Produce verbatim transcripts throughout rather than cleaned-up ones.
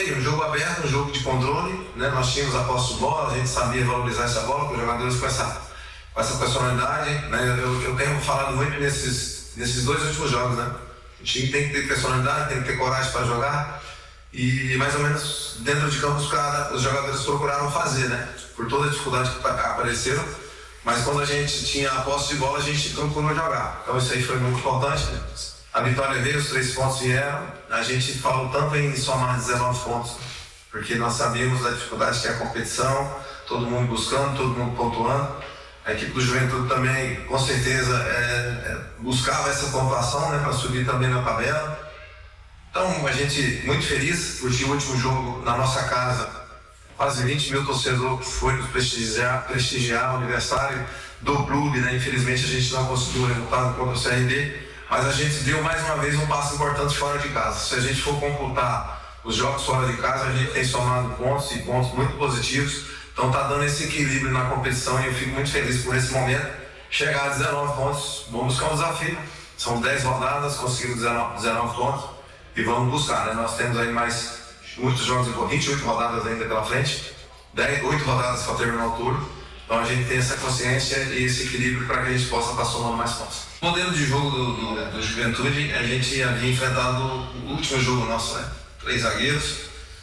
um jogo aberto, um jogo de controle, né? Nós tínhamos a posse de bola, a gente sabia valorizar essa bola, com os jogadores com essa, com essa personalidade, né? Eu, eu tenho falado muito nesses, nesses dois últimos jogos, né? O time tem que ter personalidade, tem que ter coragem para jogar, e mais ou menos dentro de campo os, cara, os jogadores procuraram fazer, né? Por toda a dificuldade que apareceram, mas quando a gente tinha a posse de bola, a gente procurou jogar. Então isso aí foi muito importante, né? A vitória veio, os três pontos vieram, a gente falou tanto em somar dezenove pontos, porque nós sabíamos da dificuldade que é a competição, todo mundo buscando, todo mundo pontuando. A equipe do Juventude também, com certeza, é, é, buscava essa pontuação, né, para subir também na tabela. Então, a gente muito feliz, porque o último jogo na nossa casa, quase vinte mil torcedores foi nos prestigiar, prestigiar o aniversário do clube, né? Infelizmente a gente não conseguiu o resultado contra o C R D, mas a gente deu mais uma vez um passo importante fora de casa. Se a gente for computar os jogos fora de casa, a gente tem somado pontos e pontos muito positivos. Então está dando esse equilíbrio na competição e eu fico muito feliz por esse momento. Chegar a dezenove pontos, vamos buscar um desafio. São dez rodadas, conseguimos dezenove pontos e vamos buscar, né? Nós temos aí mais muitos jogos, vinte e oito rodadas ainda pela frente, dez, oito rodadas para terminar o turno. Então a gente tem essa consciência e esse equilíbrio para que a gente possa estar somando mais pontos. O modelo de jogo do, do, do Juventude, a gente havia enfrentado o último jogo nosso, né? Três zagueiros,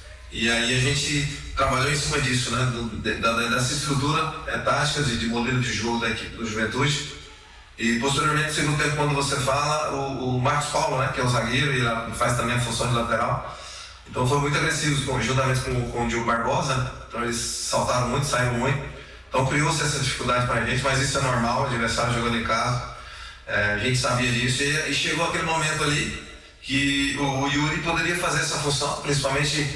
e aí a gente trabalhou em cima disso, né? Do, da, dessa estrutura é, tática de, de modelo de jogo da equipe do Juventude. E posteriormente, no segundo tempo, quando você fala, o, o Marcos Paulo, né? Que é o zagueiro, ele faz também a função de lateral. Então foram muito agressivos, juntamente com, com o Diogo Barbosa, né? Então eles saltaram muito, saíram muito. Então criou-se essa dificuldade para a gente, mas isso é normal, o adversário jogando em casa, é, a gente sabia disso, e, e chegou aquele momento ali que o, o Yuri poderia fazer essa função, principalmente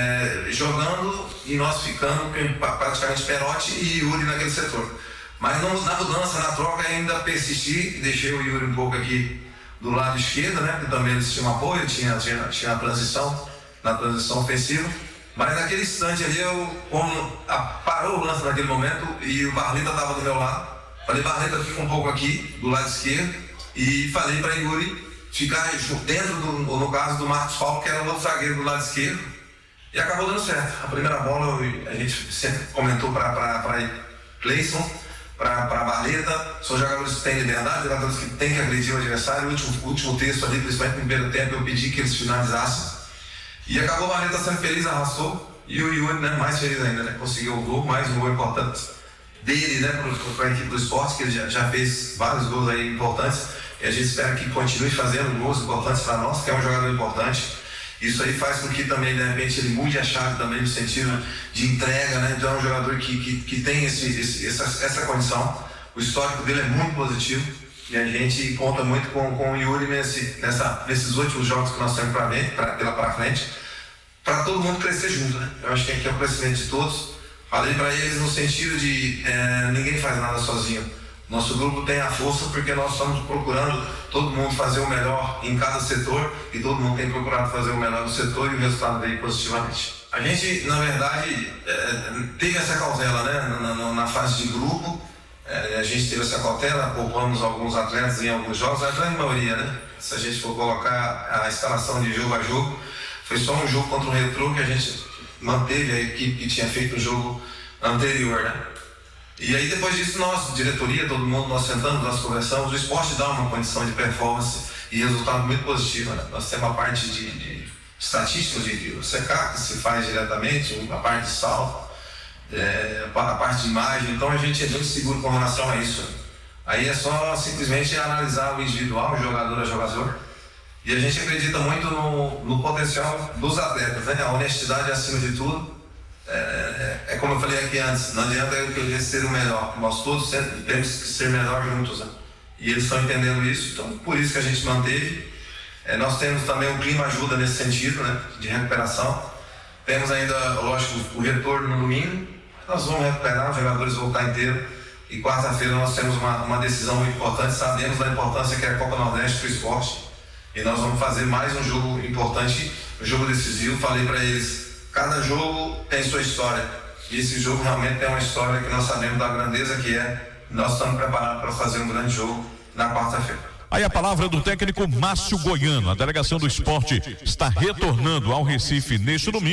é, jogando e nós ficando praticamente Perotti e Yuri naquele setor. Mas não, na mudança, na troca, ainda persisti, deixei o Yuri um pouco aqui do lado esquerdo, né? Porque também eles tinham apoio, tinha, tinha, tinha a transição, na transição ofensiva. Mas naquele instante ali, eu como, a, parou o lance naquele momento e o Barleta estava do meu lado. Falei, Barleta, fica um pouco aqui, do lado esquerdo, e falei para Yuri ficar dentro, do, no caso do Marcos Paulo, que era o outro zagueiro do lado esquerdo, e acabou dando certo. A primeira bola, a gente sempre comentou para Cleison, para Barleta, são jogadores que têm liberdade, jogadores que têm que agredir o adversário. O último, último texto ali, principalmente no primeiro tempo, eu pedi que eles finalizassem. E acabou o Barleta sendo feliz, arrastou, e o Yuri, né, mais feliz ainda, né, conseguiu o gol, mais um gol importante dele, né, para a equipe do esporte, que ele já, já fez vários gols aí importantes, e a gente espera que continue fazendo gols importantes para nós, que é um jogador importante. Isso aí faz com que também, de repente, ele mude a chave também no sentido de entrega, né, então é um jogador que, que, que tem esse, esse, essa, essa condição. O histórico dele é muito positivo, e a gente conta muito com, com o Yuri nesse, nessa, nesses últimos jogos que nós temos para ver, pra, pela para frente, para todo mundo crescer junto, né? Eu acho que aqui é o crescimento de todos. Falei para eles no sentido de é, ninguém faz nada sozinho. Nosso grupo tem a força porque nós estamos procurando todo mundo fazer o melhor em cada setor e todo mundo tem procurado fazer o melhor no setor e o resultado veio positivamente. A gente, na verdade, é, teve essa cautela, né? Na, na, na fase de grupo. É, a gente teve essa cautela, poupamos alguns atletas em alguns jogos, a grande maioria, né? Se a gente for colocar a escalação de jogo a jogo, foi só um jogo contra o Retrô que a gente manteve a equipe que tinha feito o jogo anterior, né? E aí depois disso nós, diretoria, todo mundo, nós sentamos, nós conversamos, o esporte dá uma condição de performance e resultado muito positivo, né? Nós temos a parte de, de estatísticas, de, de C K que se faz diretamente, a parte de salto, É, a parte de imagem, então a gente é muito seguro com relação a isso. Aí é só simplesmente analisar o individual, o jogador a jogador, e a gente acredita muito no, no potencial dos atletas, né? A honestidade acima de tudo. É, é, é como eu falei aqui antes, não adianta eu querer ser o melhor, nós todos temos que ser melhor juntos, né? E eles estão entendendo isso, então por isso que a gente manteve. É, nós temos também o clima ajuda nesse sentido, né? De recuperação. Temos ainda, lógico, o retorno no domingo. Nós vamos recuperar, os jogadores vão voltar inteiros. E quarta-feira nós temos uma, uma decisão muito importante. Sabemos da importância que é a Copa Nordeste para o esporte. E nós vamos fazer mais um jogo importante, um jogo decisivo. Falei para eles, cada jogo tem sua história. E esse jogo realmente tem uma história que nós sabemos da grandeza que é. Nós estamos preparados para fazer um grande jogo na quarta-feira. Aí a palavra do técnico Márcio Goiano. A delegação do esporte está retornando ao Recife neste domingo.